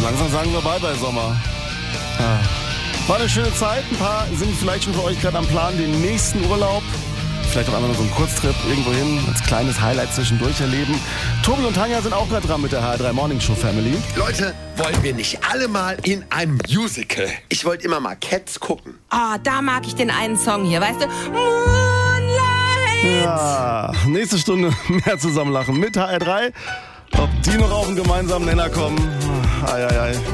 langsam sagen wir Bye-bye Sommer. War eine schöne Zeit. Ein paar sind vielleicht schon für euch gerade am Plan, den nächsten Urlaub. Vielleicht auch einmal nur so einen Kurztrip irgendwo hin, als kleines Highlight zwischendurch erleben. Tobi und Tanja sind auch gerade dran mit der HR3 Morning Show Family. Leute, wollen wir nicht alle mal in einem Musical? Ich wollte immer mal Cats gucken. Ah, da mag ich den einen Song hier, weißt du? Moonlight. Ja, nächste Stunde mehr zusammen lachen mit HR3. Ob die noch auf einen gemeinsamen Nenner kommen? Ei.